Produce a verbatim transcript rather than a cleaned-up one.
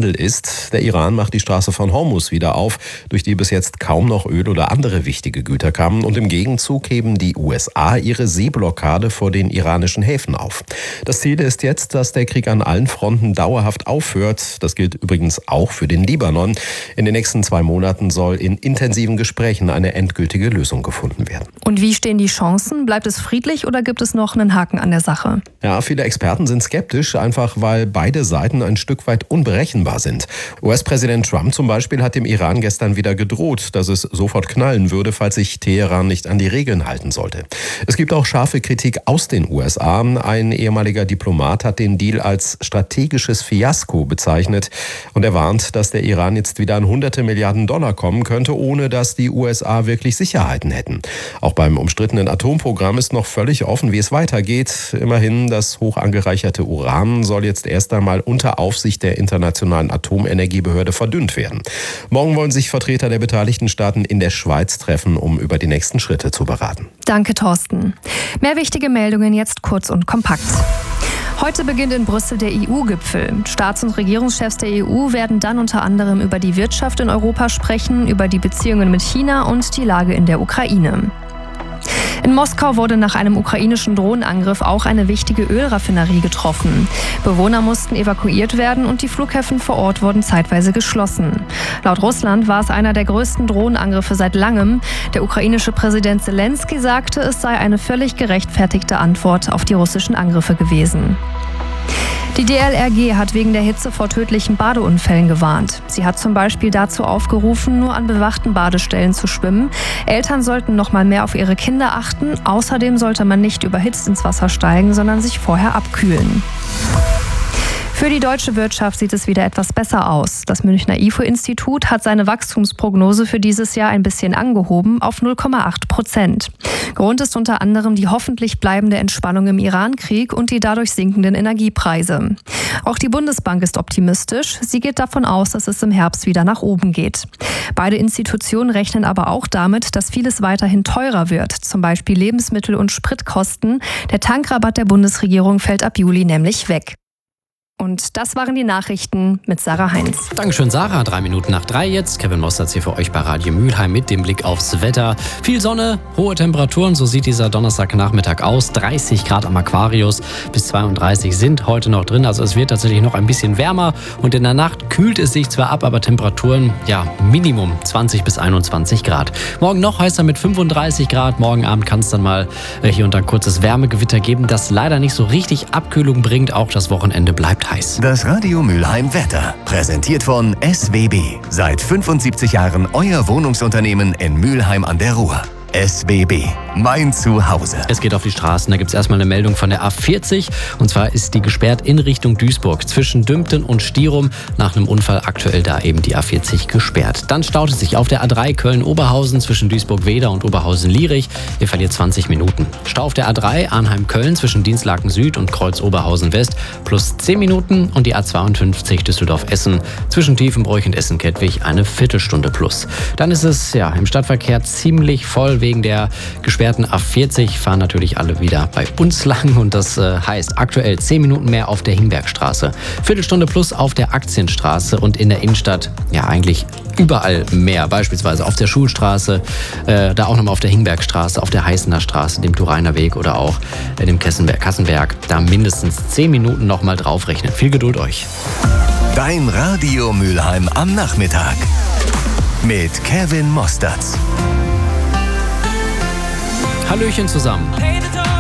Handel ist. Der Iran macht die Straße von Hormuz wieder auf, durch die bis jetzt kaum noch Öl oder andere wichtige Güter kamen. Und im Gegenzug heben die U S A ihre Seeblockade vor den iranischen Häfen auf. Das Ziel ist jetzt, dass der Krieg an allen Fronten dauerhaft aufhört. Das gilt übrigens auch für den Libanon. In den nächsten zwei Monaten soll in intensiven Gesprächen eine endgültige Lösung gefunden werden. Und wie stehen die Chancen? Bleibt es friedlich oder gibt es noch einen Haken an der Sache? Ja, viele Experten sind skeptisch, einfach weil beide Seiten ein Stück weit unberechenbar sind. U S-Präsident Trump zum Beispiel hat dem Iran gestern wieder gedroht, dass es sofort knallen würde, falls sich Teheran nicht an die Regeln halten sollte. Es gibt auch scharfe Kritik aus den U S A. Ein ehemaliger Diplomat hat den Deal als strategisches Fiasko bezeichnet und er warnt, dass der Iran jetzt wieder an hunderte Milliarden Dollar kommen könnte, ohne dass die U S A wirklich Sicherheiten hätten. Auch beim umstrittenen Atomprogramm ist noch völlig offen, wie es weitergeht. Immerhin, das hoch angereicherte Uran soll jetzt erst einmal unter Aufsicht der Internationalen Atomenergiebehörde verdünnt werden. Morgen wollen sich Vertreter der beteiligten Staaten in der Schweiz treffen, um über die nächsten Schritte zu beraten. Danke, Thorsten. Mehr wichtige Meldungen jetzt kurz und kompakt. Heute beginnt in Brüssel der E U-Gipfel. Staats- und Regierungschefs der E U werden dann unter anderem über die Wirtschaft in Europa sprechen, über die Beziehungen mit China und die Lage in der Ukraine. In Moskau wurde nach einem ukrainischen Drohnenangriff auch eine wichtige Ölraffinerie getroffen. Bewohner mussten evakuiert werden und die Flughäfen vor Ort wurden zeitweise geschlossen. Laut Russland war es einer der größten Drohnenangriffe seit langem. Der ukrainische Präsident Selenskyj sagte, es sei eine völlig gerechtfertigte Antwort auf die russischen Angriffe gewesen. Die D L R G hat wegen der Hitze vor tödlichen Badeunfällen gewarnt. Sie hat zum Beispiel dazu aufgerufen, nur an bewachten Badestellen zu schwimmen. Eltern sollten noch mal mehr auf ihre Kinder achten. Außerdem sollte man nicht überhitzt ins Wasser steigen, sondern sich vorher abkühlen. Für die deutsche Wirtschaft sieht es wieder etwas besser aus. Das Münchner I F O-Institut hat seine Wachstumsprognose für dieses Jahr ein bisschen angehoben auf null Komma acht Prozent. Grund ist unter anderem die hoffentlich bleibende Entspannung im Iran-Krieg und die dadurch sinkenden Energiepreise. Auch die Bundesbank ist optimistisch. Sie geht davon aus, dass es im Herbst wieder nach oben geht. Beide Institutionen rechnen aber auch damit, dass vieles weiterhin teurer wird, zum Beispiel Lebensmittel und Spritkosten. Der Tankrabatt der Bundesregierung fällt ab Juli nämlich weg. Und das waren die Nachrichten mit Sarah Heinz. Dankeschön, Sarah. Drei Minuten nach drei jetzt. Kevin Mosterz hier für euch bei Radio Mülheim mit dem Blick aufs Wetter. Viel Sonne, hohe Temperaturen, so sieht dieser Donnerstagnachmittag aus. dreißig Grad am Aquarius, bis zweiunddreißig sind heute noch drin. Also es wird tatsächlich noch ein bisschen wärmer und in der Nacht kühlt es sich zwar ab, aber Temperaturen, ja, Minimum zwanzig bis einundzwanzig Grad. Morgen noch heißer mit fünfunddreißig Grad. Morgen Abend kann es dann mal hier und da ein kurzes Wärmegewitter geben, das leider nicht so richtig Abkühlung bringt. Auch das Wochenende bleibt heiß. Das Radio Mülheim Wetter, präsentiert von S W B. Seit fünfundsiebzig Jahren euer Wohnungsunternehmen in Mülheim an der Ruhr. S W B, mein Zuhause. Es geht auf die Straßen. Da gibt es erstmal eine Meldung von der A vierzig. Und zwar ist die gesperrt in Richtung Duisburg. Zwischen Dümpten und Stierum. Nach einem Unfall aktuell da eben die A vierzig gesperrt. Dann staut es sich auf der A drei Köln-Oberhausen zwischen Duisburg-Weder und Oberhausen-Lierich. Ihr verliert zwanzig Minuten. Stau auf der A drei Arnheim-Köln zwischen Dinslaken Süd und Kreuz-Oberhausen-West plus zehn Minuten. Und die A zweiundfünfzig Düsseldorf-Essen zwischen Tiefenbroich und Essen-Kettwig eine Viertelstunde plus. Dann ist es ja im Stadtverkehr ziemlich voll. Wegen der gesperrten A vierzig fahren natürlich alle wieder bei uns lang und das äh, heißt aktuell zehn Minuten mehr auf der Hingbergstraße, Viertelstunde plus auf der Aktienstraße und in der Innenstadt ja eigentlich überall mehr, beispielsweise auf der Schulstraße, äh, da auch nochmal auf der Hingbergstraße, auf der Heißener Straße, dem Turiner Weg oder auch äh, dem Kassenberg, Kassenberg, da mindestens zehn Minuten nochmal draufrechnen. Viel Geduld euch. Dein Radio Mülheim am Nachmittag mit Kevin Mosterz. Hallöchen zusammen.